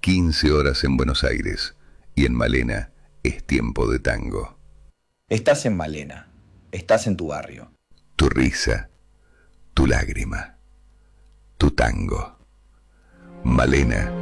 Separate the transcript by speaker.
Speaker 1: 15 horas en Buenos Aires y en Malena es tiempo de tango.
Speaker 2: Estás en Malena, estás en tu barrio.
Speaker 1: Tu risa, tu lágrima, tu tango. Malena